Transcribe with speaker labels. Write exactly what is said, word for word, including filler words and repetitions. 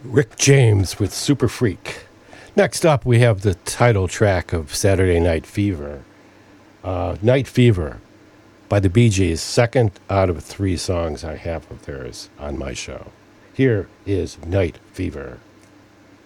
Speaker 1: Rick James with Super Freak. Next up, we have the title track of Saturday Night Fever. Uh, Night Fever by the Bee Gees, second out of three songs I have of theirs on my show. Here is Night Fever.